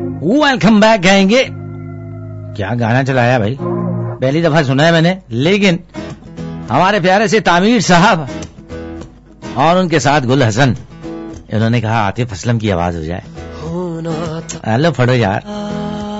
Welcome back कहेंगे। क्या गाना चलाया भाई, पहली दफा सुना है मैंने, लेकिन हमारे प्यारे से तामीर साहब और उनके साथ गुल हसन, इन्होंने कहा आतिफ असलम की आवाज हो जाए। हेलो फड़ो यार।